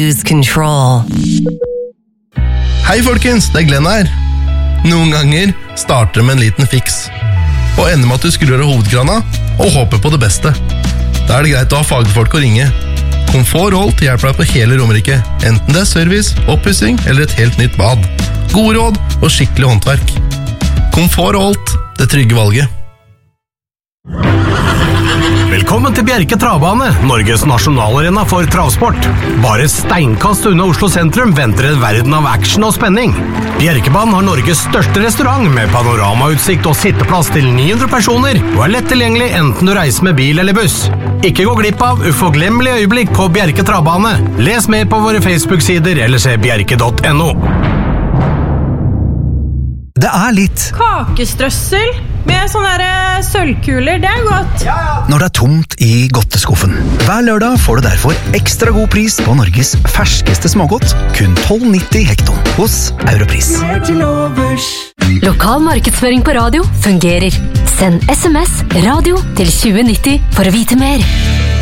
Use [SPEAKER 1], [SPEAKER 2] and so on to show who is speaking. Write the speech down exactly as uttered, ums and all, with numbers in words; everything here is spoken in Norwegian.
[SPEAKER 1] Lose control.
[SPEAKER 2] Hei folkens, det er Glenn her. Noen ganger starter det med en liten fiks, og ender med at du skrur av hovedkrana og håper på det beste. Da er det greit å ha fagfolk å ringe. Komfort Holt hjelper deg på hele Romerike, enten det er service, oppussing eller et helt nytt bad. Gode råd og skikkelig håndverk. Komfort Holt, det trygge valget.
[SPEAKER 3] Velkommen til Bjerke Travbane, Norges nasjonalarena for travsport. Bare steinkast unna Oslo sentrum venter en verden av action og spenning. Bjerkebanen har Norges største restaurant med panoramautsikt og sitteplass til ni hundre personer, og er lett tilgjengelig enten du reiser med bil eller buss. Ikke gå glipp av uforglemmelige øyeblikk på Bjerke Travbane. Les mer på våre Facebook-sider eller se bjerke punktum no.
[SPEAKER 4] Det er litt
[SPEAKER 5] kakestrøssel med sånne der sølvkuler, det er godt.
[SPEAKER 4] Ja, ja. Når det er tomt i godteskuffen. Hver lørdag får du derfor ekstra god pris på Norges ferskeste smågodt, kun tolv nitti hekton hos Europris.
[SPEAKER 1] Lokal markedsføring på radio fungerer. Send sms radio til tjue nitti for å vite mer.